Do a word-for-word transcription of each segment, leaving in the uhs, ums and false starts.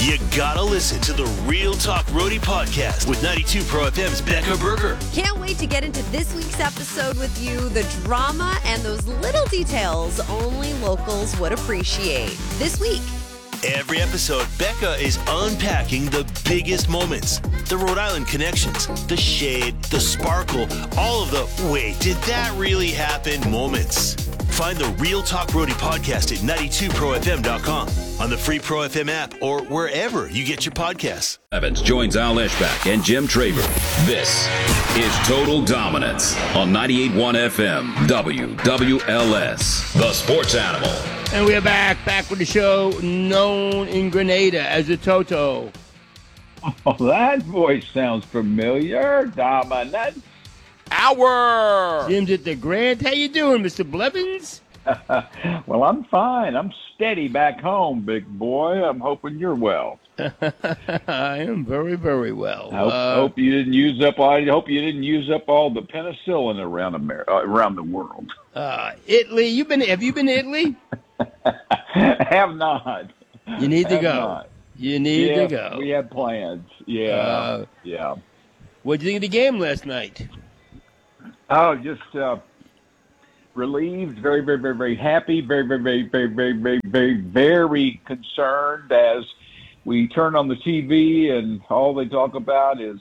You gotta listen to the Real Talk Roadie podcast with ninety-two Pro F M's Becca Berger. Can't wait to get into this week's episode with you. The drama and those little details only locals would appreciate. This week. Every episode, Becca is unpacking the biggest moments. The Rhode Island connections, the shade, the sparkle, all of the wait, did that really happen moments. Find the Real Talk Roadie podcast at ninety-two pro f m dot com, on the free Pro F M app, or wherever you get your podcasts. Evans joins Al Eschbach and Jim Traver. This is Total Dominance on ninety-eight point one F M, W W L S, the sports animal. And we are back, back with the show known in Grenada as the Toto. Oh, that voice sounds familiar. Dominance. Hour. Jim's at the Grand. How you doing, Mister Blevins? Well, I'm fine. I'm steady back home, big boy. I'm hoping you're well. I am very, very well. I hope, uh, hope you didn't use up. I hope you didn't use up all the penicillin around America, uh, around the world. Uh, Italy. You been? Have you been to Italy? Have not. You need to have go. Not. You need yeah, to go. We have plans. Yeah. Uh, yeah. What did you think of the game last night? Oh, just uh, relieved, very, very, very, very happy, very, very, very, very, very, very, very, very concerned as we turn on the T V and all they talk about is,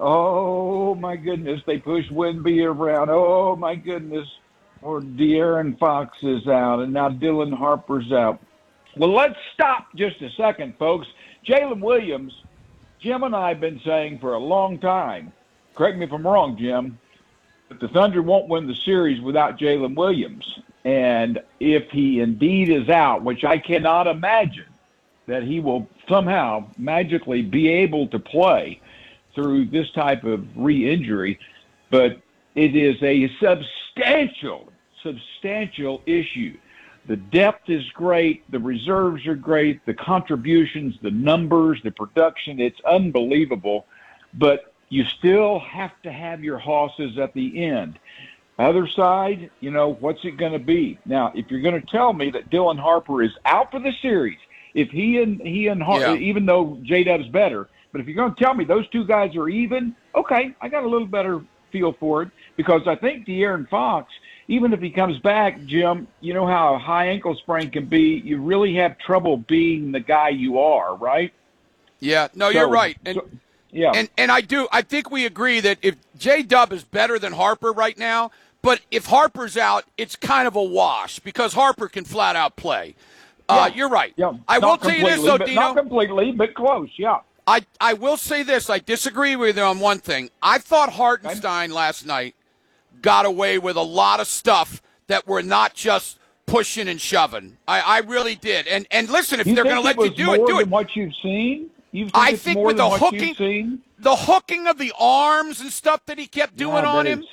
oh, my goodness, they push Wemby around. Oh, my goodness, or De'Aaron Fox is out, and now Dylan Harper's out. Well, let's stop just a second, folks. Jalen Williams, Jim and I have been saying for a long time, correct me if I'm wrong, Jim, but the Thunder won't win the series without Jalen Williams. And if he indeed is out, which I cannot imagine that he will somehow magically be able to play through this type of re-injury, but it is a substantial, substantial issue. The depth is great. The reserves are great. The contributions, the numbers, the production, it's unbelievable. But you still have to have your horses at the end. Other side, you know, what's it going to be? Now, if you're going to tell me that Dylan Harper is out for the series, if he and he and Harper, yeah. even though J-Dub's better, but if you're going to tell me those two guys are even, okay, I got a little better feel for it because I think De'Aaron Fox, even if he comes back, Jim, you know how a high ankle sprain can be. You really have trouble being the guy you are, right? Yeah, no, so, you're right. And so, Yeah. And and I do I think we agree that if J-Dub is better than Harper right now, but if Harper's out, it's kind of a wash because Harper can flat out play. Yeah. Uh, you're right. Yeah. I not will tell you this, though, but, Dino. Not completely, but close, yeah. I, I will say this. I disagree with you on one thing. I thought Hartenstein okay. last night got away with a lot of stuff that were not just pushing and shoving. I, I really did. And and listen, if you they're going to let you do it, do it. What you've seen? You think I it's think more with than the what hooking, you've seen? the hooking of the arms and stuff that he kept doing yeah, on him,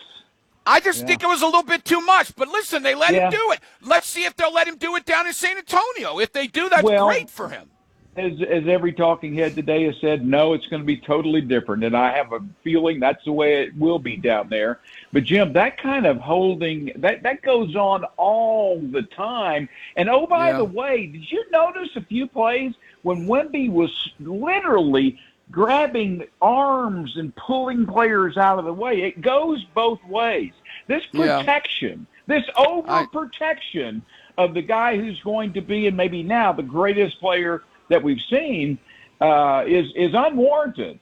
I just yeah. think it was a little bit too much. But listen, they let yeah. him do it. Let's see if they'll let him do it down in San Antonio. If they do, that's well, great for him. As, as every talking head today has said, no, it's going to be totally different. And I have a feeling that's the way it will be down there. But, Jim, that kind of holding, that, that goes on all the time. And, oh, by yeah. the way, did you notice a few plays when Wemby was literally grabbing arms and pulling players out of the way? It goes both ways. This protection, yeah. this overprotection I... of the guy who's going to be, and maybe now, the greatest player that we've seen uh, is is unwarranted.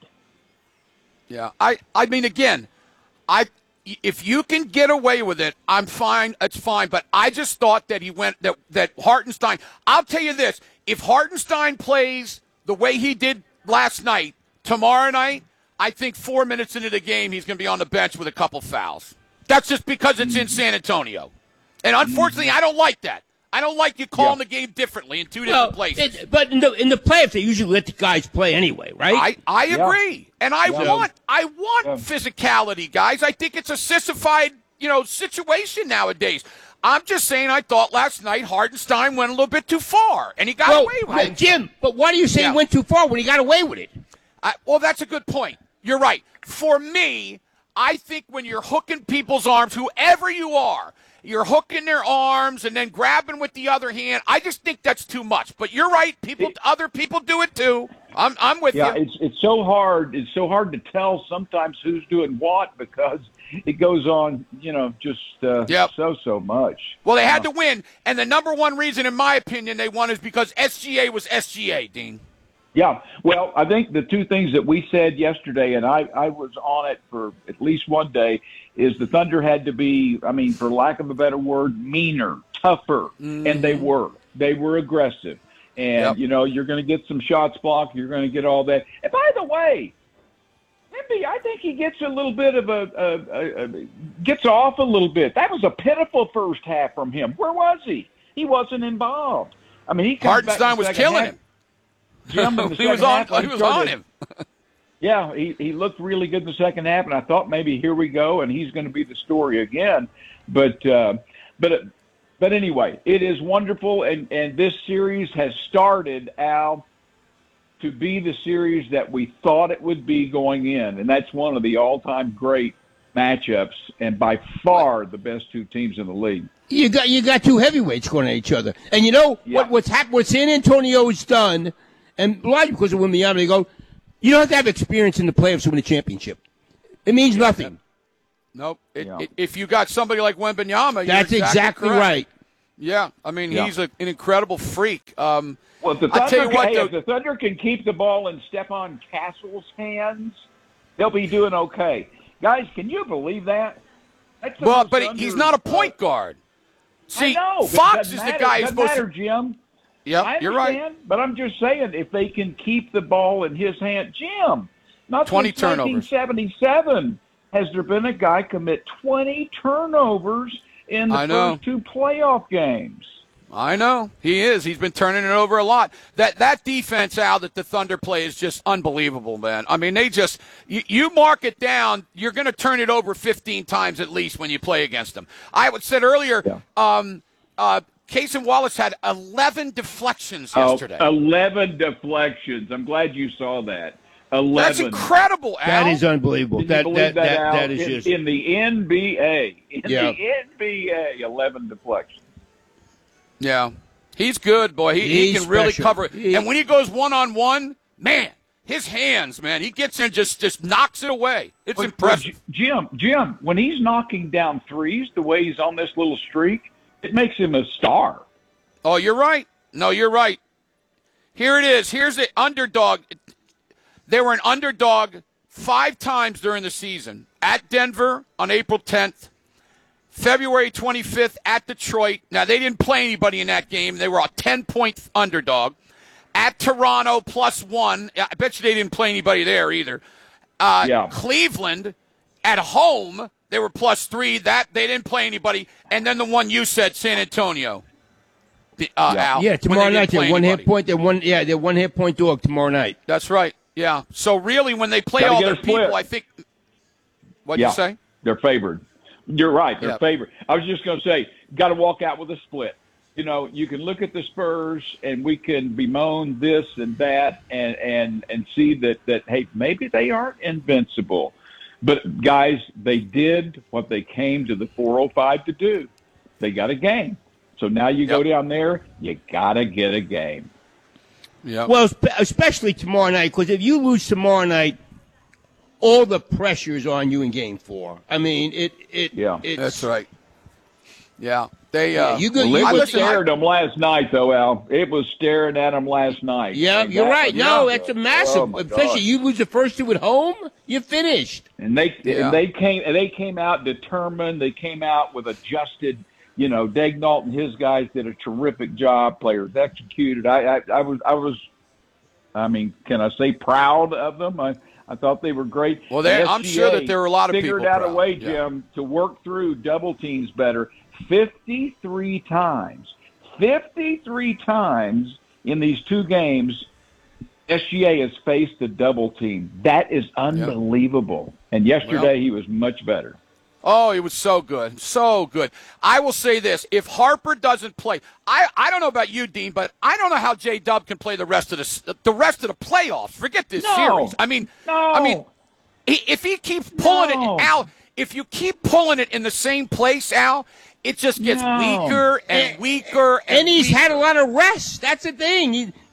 Yeah, I, I mean, again, I if you can get away with it, I'm fine. It's fine. But I just thought that he went that that Hartenstein. I'll tell you this: if Hartenstein plays the way he did last night, tomorrow night, I think four minutes into the game, he's going to be on the bench with a couple fouls. That's just because it's in San Antonio, and unfortunately, I don't like that. I don't like you calling yeah. the game differently in two well, different places. It, but in the in the playoffs, they usually let the guys play anyway, right? I, I agree, yeah. and I yeah. want I want yeah. physicality, guys. I think it's a sissified, you know, situation nowadays. I'm just saying, I thought last night Hartenstein went a little bit too far, and he got well, away with well, it. Jim, but why do you say yeah. he went too far when he got away with it? I, well, that's a good point. You're right. For me, I think when you're hooking people's arms, whoever you are, you're hooking their arms and then grabbing with the other hand. I just think that's too much. But you're right. People, other people do it too. I'm I'm with Yeah, you. it's it's so hard. It's so hard to tell sometimes who's doing what because it goes on, you know, just uh, Yep. so so much. Well, they had to win, and the number one reason, in my opinion, they won is because S G A was S G A, Dean. Yeah, well, I think the two things that we said yesterday, and I, I was on it for at least one day, is the Thunder had to be, I mean, for lack of a better word, meaner, tougher, mm-hmm. and they were. They were aggressive. And, yep. you know, you're going to get some shots blocked. You're going to get all that. And by the way, Embiid, I think he gets a little bit of a, a, a, a – gets off a little bit. That was a pitiful first half from him. Where was he? He wasn't involved. I mean, he comes back Hartenstein was killing half. him. Jim in the he was on. half, he was started, on him. yeah, he he looked really good in the second half, and I thought maybe here we go, and he's going to be the story again. But uh, but but anyway, it is wonderful, and and this series has started, Al, to be the series that we thought it would be going in, and that's one of the all-time great matchups, and by far the best two teams in the league. You got you got two heavyweights going at each other, and you know yeah. what what's hap- what San Antonio has done. And largely because of Wembanyama, they go, you don't have to have experience in the playoffs to win a championship. It means yeah, nothing. Nope. It, yeah. it, if you got somebody like Wembanyama, that's you're exactly, exactly right. Yeah, I mean, yeah. he's a, an incredible freak. Um, well, if the Thunder, I tell you what, hey, though, if the Thunder can keep the ball in Stephon Castle's hands, they'll be doing okay. Guys, can you believe that? That's well, but under, he's not a point uh, guard. See, I know, Fox is matter. the guy who's supposed matter, to. Jim. Yep, you're right. But I'm just saying, if they can keep the ball in his hand, Jim, not twenty since turnovers. nineteen seventy-seven has there been a guy commit twenty turnovers in the I know. first two playoff games. I know. He is. He's been turning it over a lot. That that defense, Al, that the Thunder play is just unbelievable, man. I mean, they just you, you mark it down, you're going to turn it over fifteen times at least when you play against them. I would said earlier, yeah. um, uh, Cason Wallace had eleven deflections yesterday. Oh, eleven deflections. I'm glad you saw that. eleven. That's incredible, Al. That is unbelievable. Did that, you that, believe that, that, that in, is just. in the N B A. In yeah. the N B A, eleven deflections. Yeah. He's good, boy. He, he can special. really cover it. He, and when he goes one-on-one, man, his hands, man, he gets in and just, just knocks it away. It's but, impressive. But Jim, Jim, when he's knocking down threes the way he's on this little streak, it makes him a star. Oh, you're right. No, you're right. Here it is. Here's the underdog. They were an underdog five times during the season. At Denver on April tenth. February twenty-fifth at Detroit. Now, they didn't play anybody in that game. They were a ten-point underdog. At Toronto, plus one. I bet you they didn't play anybody there either. Uh, yeah. Cleveland, at home, they were plus three. That they didn't play anybody. And then the one you said, San Antonio. The, uh, yeah. Al, yeah, tomorrow night, they're one anybody. hit point. They're one, yeah, they're one hit point dog tomorrow night. That's right. Yeah. So really, when they play Gotta all get their a split. people, I think. What'd yeah. you say? They're favored. You're right. They're Yep. favored. I was just going to say, got to walk out with a split. You know, you can look at the Spurs and we can bemoan this and that and, and, and see that, that, hey, maybe they aren't invincible. But, guys, they did what they came to the four oh five to do. They got a game. So now you Yep. go down there, you got to get a game. Yeah. Well, especially tomorrow night, because if you lose tomorrow night, all the pressure is on you in Game Four. I mean, it. it Yeah. it's, That's right. Yeah, they. Uh, Yeah, you go- Well, it I was listen, I- staring at them last night, though, Al. It was staring at them last night. Yeah, And you're that right. was- No, yeah. that's a massive. Oh, my especially God. you lose the first two at home, you're finished. And they Yeah. and they came and they came out determined. They came out with adjusted. You know, Daignault and his guys did a terrific job. Players executed. I, I, I was, I was. I mean, can I say proud of them? I, I thought they were great. Well, they- And I'm S G A sure that there were a lot of figured people out proud. a way, Yeah. Jim, to work through double teams better. Fifty-three times, fifty-three times in these two games, S G A has faced a double team. That is unbelievable. And yesterday Well, he was much better. Oh, he was so good. So good. I will say this. If Harper doesn't play, I, I don't know about you, Dean, but I don't know how J-Dub can play the rest of the the rest of the playoffs. Forget this No. series. I mean, No. I mean, he, if he keeps pulling No. it, Al, if you keep pulling it in the same place, Al, it just gets No. weaker and weaker and And he's weaker. had a lot of rest. That's the thing. He,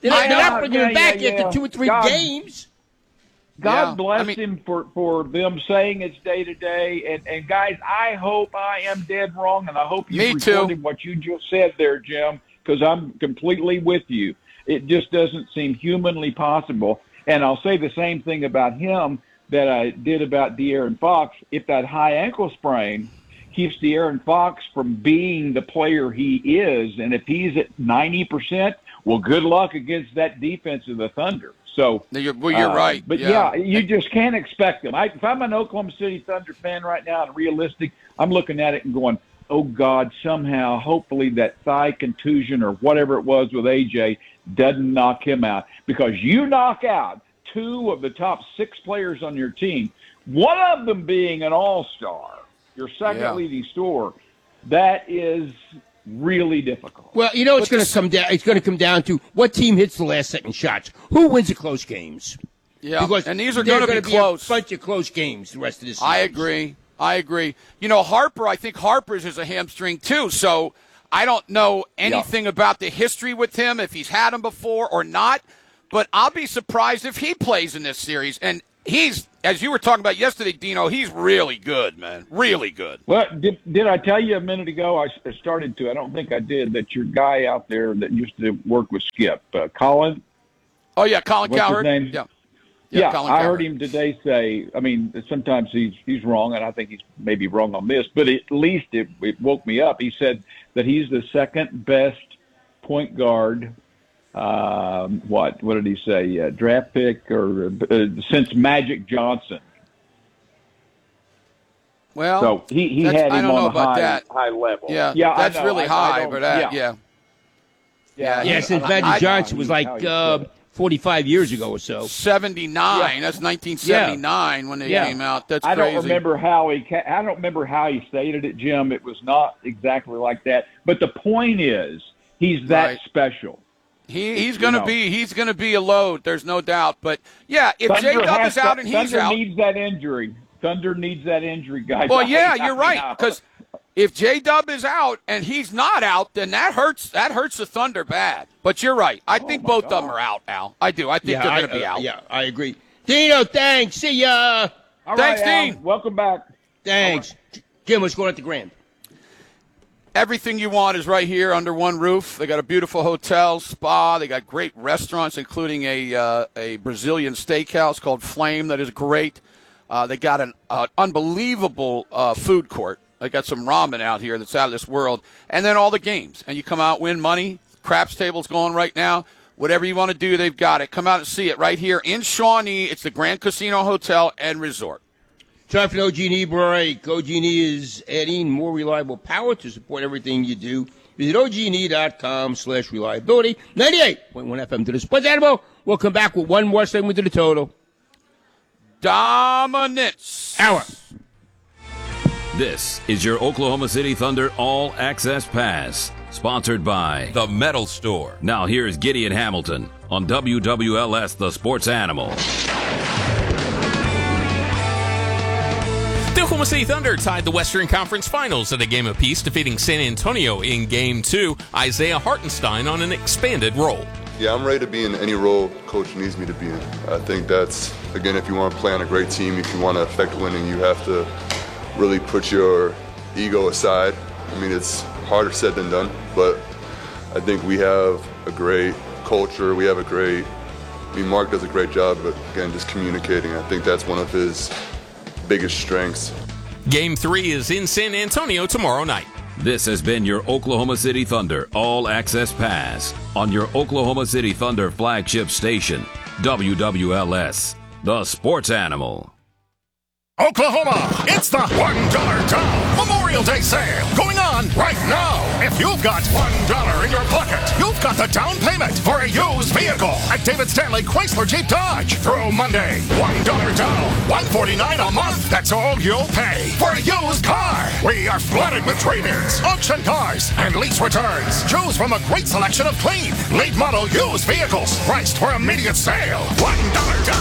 They're not, they're Yeah, not bringing yeah, him back yeah, after yeah. two or three God- games. God Yeah, bless I mean- him for, for them saying it's day to day. And and guys, I hope I am dead wrong, and I hope you Me too. recorded what you just said there, Jim, because I'm completely with you. It just doesn't seem humanly possible. And I'll say the same thing about him that I did about De'Aaron Fox. If that high ankle sprain keeps De'Aaron Fox from being the player he is, and if he's at ninety percent, well, good luck against that defense of the Thunder. So, No, you're, well, you're uh, right. But yeah. yeah, you just can't expect them. I, if I'm an Oklahoma City Thunder fan right now and realistic, I'm looking at it and going, oh, God, somehow, hopefully that thigh contusion or whatever it was with A J doesn't knock him out. Because you knock out two of the top six players on your team, one of them being an all-star, your second Yeah. leading scorer, that is really difficult. Well, you know, it's going to come down. It's going to come down to what team hits the last second shots. Who wins the close games? Yeah, Because and these are they're going to gonna be close. A bunch of close games the rest of this season. I agree. I agree. You know, Harper, I think Harper's is a hamstring too, so I don't know anything about the history with him, if he's had him before or not, but I'll be surprised if he plays in this series. And he's, as you were talking about yesterday, Dino, he's really good, man. Really good. Well, did, did I tell you a minute ago, I s- started to, I don't think I did, that your guy out there that used to work with Skip, uh, Colin? Oh, yeah, Colin What's his Cowherd. name? Yeah. Yeah, Colin I Cowherd. heard him today say, I mean, sometimes he's he's wrong, and I think he's maybe wrong on this, but at least it, it woke me up. He said that he's the second best point guard, um, what what did he say, uh, draft pick, or uh, since Magic Johnson. Well, So he, he that's- had I him don't know on a about high, that. high level. Yeah, yeah I that's know. really I- I high, don't- but uh, yeah. yeah. Yeah, Yeah, I- since I- Magic I- Johnson was like how he uh, said it. forty-five years ago or so. seventy-nine. Yeah. That's nineteen seventy-nine when they Yeah. came out. That's I crazy. don't remember how he. ca- I don't remember how he stated it, Jim. It was not exactly like that. But the point is, he's that Right. special. He, he's going to know. be he's going to be a load. There's no doubt. But yeah, if J Thunder Dub has is out to- and he's Thunder out, needs that injury. Thunder needs that injury, guys. well, I- yeah, I you're right. know. Because if J Dub is out and he's not out, then that hurts. That hurts the Thunder bad. But you're right. I think my both of God. them are out, Al. I do. I think Yeah, they're I, going to be uh, out. yeah, I agree. Dino, thanks. See ya. All Thanks, right, Al, Dean. welcome back. Thanks. Jim, what's going on at the Grand? Everything you want is right here under one roof. They got a beautiful hotel, spa. They got great restaurants, including a uh, a Brazilian steakhouse called Flame that is great. Uh, they got an uh, unbelievable uh, food court. They got some ramen out here that's out of this world. And then all the games. And you come out, win money. Craps table's going right now. Whatever you want to do, they've got it. Come out and see it right here in Shawnee. It's the Grand Casino Hotel and Resort. Time for the O G and E break. O G and E is adding more reliable power to support everything you do. Visit O G and E dot com slash reliability. ninety-eight point one F M to the Sports Animal. We'll come back with one more segment to the total. Dominance. Hour. This is your Oklahoma City Thunder All Access Pass, sponsored by The Metal Store. Now here's Gideon Hamilton on W W L S The Sports Animal. The Oklahoma City Thunder tied the Western Conference Finals at a game apiece, defeating San Antonio in Game two. Isaiah Hartenstein on an expanded role. Yeah, I'm ready to be in any role Coach needs me to be in. I think that's, again, if you want to play on a great team, if you want to affect winning, you have to really put your ego aside. I mean, it's harder said than done, but I think we have a great culture. We have a great, I mean, Mark does a great job, but again, just communicating. I think that's one of his biggest strengths. Game three is in San Antonio tomorrow night. This has been your Oklahoma City Thunder All Access Pass on your Oklahoma City Thunder flagship station, W W L S, The Sports Animal. Oklahoma, it's the one dollar Dow Memorial Day sale going on right now. If you've got one dollar in your pocket, you've got the down payment for a used vehicle at David Stanley Chrysler Jeep Dodge through Monday. one dollar Dow, one forty-nine a month. That's all you'll pay for a used car. We are flooded with trade-ins, auction cars, and lease returns. Choose from a great selection of clean, late model used vehicles priced for immediate sale. one dollar Dow.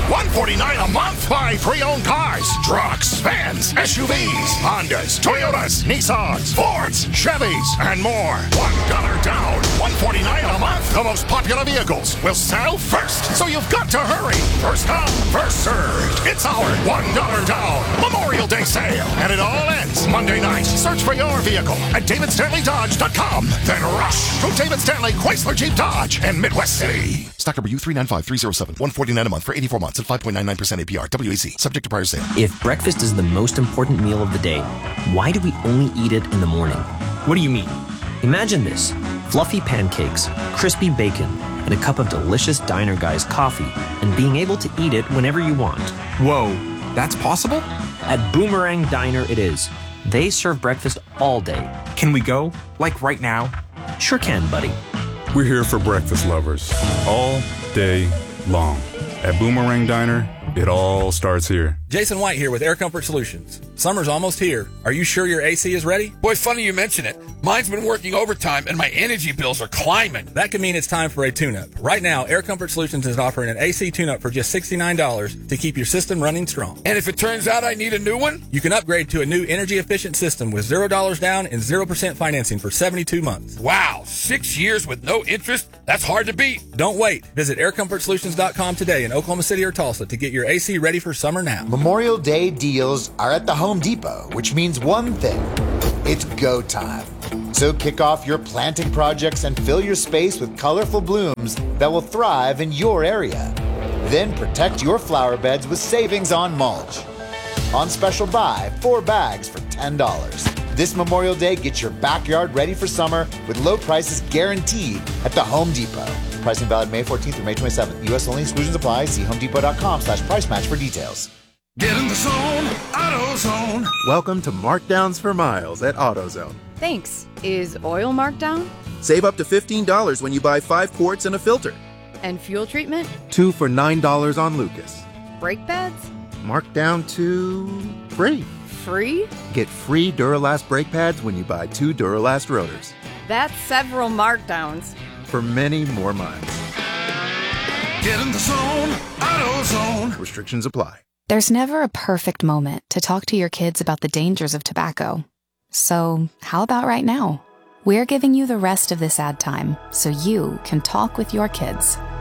one hundred forty-nine dollars a month. Buy pre-owned cars, trucks, vans, S U Vs, Hondas, Toyotas, Nissans, Fords, Chevys, and more. one dollar down, one hundred forty-nine dollars a month. The most popular vehicles will sell first, so you've got to hurry. First come, first served. It's our one dollar down Memorial Day sale, and it all ends Monday night. Search for your vehicle at david stanley dodge dot com. Then rush to David Stanley Chrysler Jeep Dodge in Midwest City. Stock number U three nine five three zero seven, one hundred forty-nine dollars a month for eighty-four months at five point nine nine percent A P R. W A C. Subject to prior sale. If breakfast is the most important meal of the day, why do we only eat it in the morning? What do you mean? Imagine this: fluffy pancakes, crispy bacon, and a cup of delicious Diner Guys coffee, and being able to eat it whenever you want. Whoa, that's possible? At Boomerang Diner it is. They serve breakfast all day. Can we go? Like right now? Sure can, buddy. We're here for breakfast lovers all day long. At Boomerang Diner, it all starts here. Jason White here with Air Comfort Solutions. Summer's almost here. Are you sure your A C is ready? Boy, funny you mention it. Mine's been working overtime and my energy bills are climbing. That could mean it's time for a tune-up. Right now, Air Comfort Solutions is offering an A C tune-up for just sixty-nine dollars to keep your system running strong. And if it turns out I need a new one? You can upgrade to a new energy-efficient system with zero dollars down and zero percent financing for seventy-two months. Wow, six years with no interest? That's hard to beat. Don't wait. Visit air comfort solutions dot com today in Oklahoma City or Tulsa to get your A C ready for summer now. Memorial Day deals are at the Home Depot, which means one thing. It's go time. So kick off your planting projects and fill your space with colorful blooms that will thrive in your area. Then protect your flower beds with savings on mulch. On special buy, four bags for ten dollars. This Memorial Day, get your backyard ready for summer with low prices guaranteed at the Home Depot. Pricing valid May fourteenth through May twenty-seventh. U S only. Exclusions apply. See homedepot dot com slash price match for details. Get in the zone, AutoZone. Welcome to Markdowns for Miles at AutoZone. Thanks. Is oil marked down? Save up to fifteen dollars when you buy five quarts and a filter. And fuel treatment? Two for nine dollars on Lucas. Brake pads? Marked down to free. Free? Get free Duralast brake pads when you buy two Duralast rotors. That's several markdowns. For many more miles. Get in the zone, AutoZone. Restrictions apply. There's never a perfect moment to talk to your kids about the dangers of tobacco. So how about right now? We're giving you the rest of this ad time so you can talk with your kids.